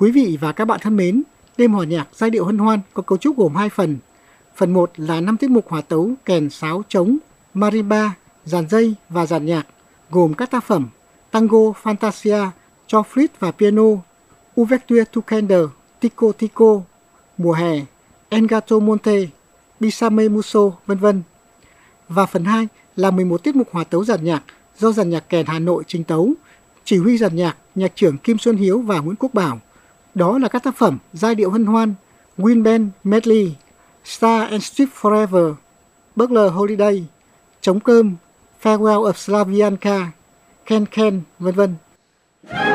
Quý vị và các bạn thân mến, đêm hòa nhạc giai điệu hân hoan có cấu trúc gồm 2 phần. Phần 1 là 5 tiết mục hòa tấu kèn sáo trống, marimba, dàn dây và dàn nhạc, gồm các tác phẩm Tango Fantasia cho flute và piano, Ouverture to Candle, Tico Tico, Mùa hè, El Gato Monte, Bisame Muso, v.v. Và phần 2 là 11 tiết mục hòa tấu dàn nhạc do dàn nhạc kèn Hà Nội trình tấu, chỉ huy dàn nhạc nhạc trưởng Kim Xuân Hiếu và Nguyễn Quốc Bảo. Đó là các tác phẩm Giai điệu hân hoan, Wind Band Medley, Star and Strip Forever, Burglar Holiday, Trống cơm, Farewell of Slavianka, Ken Ken, v.v.